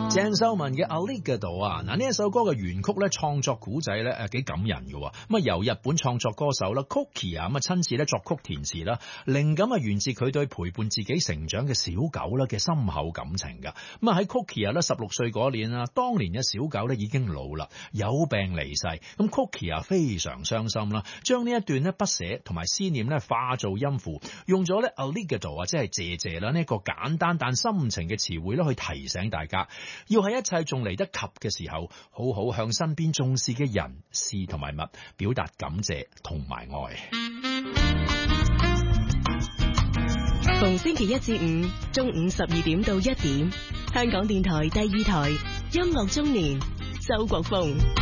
鄭秀文嘅 Alligator 啊，嗱呢一首歌嘅原曲咧創作古仔咧幾感人嘅，咁啊由日本創作歌手啦 Cookie 啊咁啊親自咧作曲填詞啦，靈感啊源自佢對陪伴自己成長嘅小狗啦嘅深厚感情噶，咁啊喺 Cookie 啊咧16歲嗰年啊，當年嘅小狗咧已經老啦，有病離世，咁 Cookie 啊非常傷心啦，將呢一段咧不捨同埋思念咧化做音符，用咗咧 Alligator 啊即係謝謝啦呢一個簡單但深情嘅詞彙咧去提醒大家。要喺一切仲嚟得及嘅時候，好好向身邊重視嘅人、事同埋物表達感謝同埋愛。 逢星期一至五中午12點到1點，香港電台第2台音樂中年，周國峰。